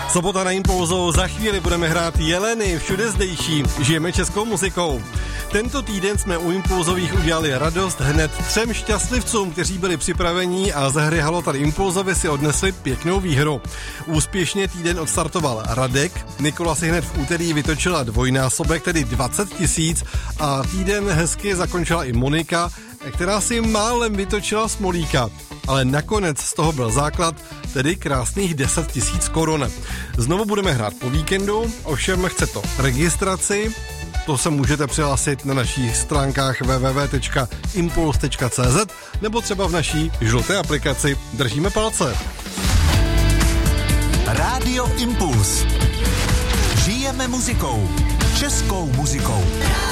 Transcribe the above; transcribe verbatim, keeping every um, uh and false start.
Sobota na Impulzu, za chvíli budeme hrát Jeleny, všude zdejší, žijeme českou muzikou. Tento týden jsme u Impulzových udělali radost hned třem šťastlivcům, kteří byli připraveni a ze hry Halo tady Impulzovi si odnesli pěknou výhru. Úspěšně týden odstartoval Radek, Nikola si hned v úterý vytočila dvojnásobek, tedy dvacet tisíc, a týden hezky zakončila i Monika, která si málem vytočila Smolíka. Ale nakonec z toho byl základ, tedy krásných deset tisíc korun. Znovu budeme hrát po víkendu, ovšem chce to registraci, to se můžete přihlásit na našich stránkách w w w tečka impuls tečka c z nebo třeba v naší žluté aplikaci. Držíme palce. Rádio Impuls. Žijeme muzikou. Českou muzikou.